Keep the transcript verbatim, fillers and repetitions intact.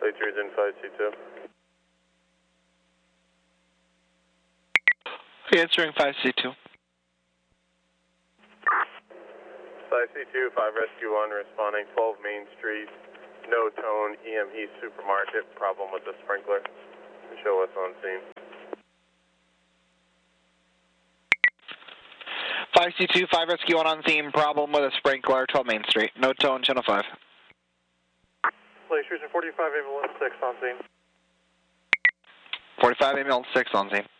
Glaciers in five C two. Answering five C two. five C two, five Rescue one, responding twelve Main Street, no tone, E M E Supermarket, problem with the sprinkler. Show us on scene. five C two, five Rescue one on scene, problem with a sprinkler, twelve Main Street, no tone, channel five. Glaciers and forty-five ambulance six on scene. forty-five ambulance six on scene.